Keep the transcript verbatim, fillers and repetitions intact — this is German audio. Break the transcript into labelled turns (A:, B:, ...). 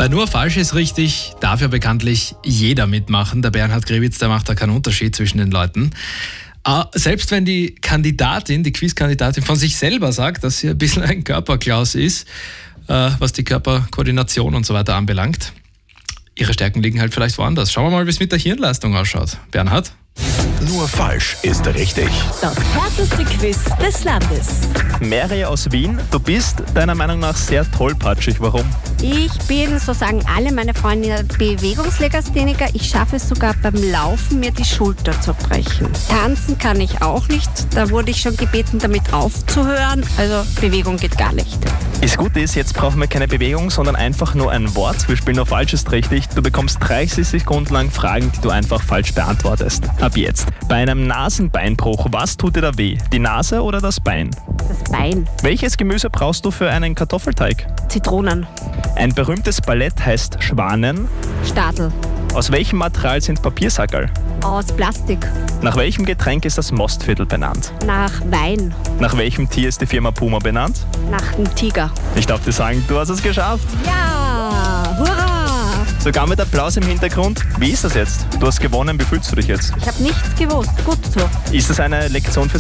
A: Bei Nur falsch ist richtig darf ja bekanntlich jeder mitmachen. Der Bernhard Grewitz, der macht da keinen Unterschied zwischen den Leuten. Selbst wenn die Kandidatin, die Quizkandidatin von sich selber sagt, dass sie ein bisschen ein Körperklaus ist, was die Körperkoordination und so weiter anbelangt. Ihre Stärken liegen halt vielleicht woanders. Schauen wir mal, wie es mit der Hirnleistung ausschaut. Bernhard?
B: Nur falsch ist richtig.
C: Das härteste Quiz des Landes.
D: Mary aus Wien, du bist deiner Meinung nach sehr tollpatschig. Warum?
E: Ich bin, so sagen alle meine Freunde, Bewegungslegastheniker. Ich schaffe es sogar beim Laufen, mir die Schulter zu brechen. Tanzen kann ich auch nicht. Da wurde ich schon gebeten, damit aufzuhören. Also Bewegung geht gar nicht.
D: Das Gute ist, jetzt brauchen wir keine Bewegung, sondern einfach nur ein Wort. Wir spielen Nur falsch ist richtig. Du bekommst dreißig Sekunden lang Fragen, die du einfach falsch beantwortest. Ab jetzt. Bei einem Nasenbeinbruch, was tut dir da weh? Die Nase oder das Bein?
E: Das Bein.
D: Welches Gemüse brauchst du für einen Kartoffelteig?
E: Zitronen.
D: Ein berühmtes Ballett heißt Schwanen.
E: Stadel.
D: Aus welchem Material sind Papiersackerl?
E: Aus Plastik.
D: Nach welchem Getränk ist das Mostviertel benannt?
E: Nach Wein.
D: Nach welchem Tier ist die Firma Puma benannt?
E: Nach dem Tiger.
D: Ich darf dir sagen, du hast es geschafft.
E: Ja, hurra!
D: Sogar mit Applaus im Hintergrund. Wie ist das jetzt? Du hast gewonnen, wie fühlst du dich jetzt?
E: Ich habe nichts gewusst. Gut so.
D: Ist das eine Lektion für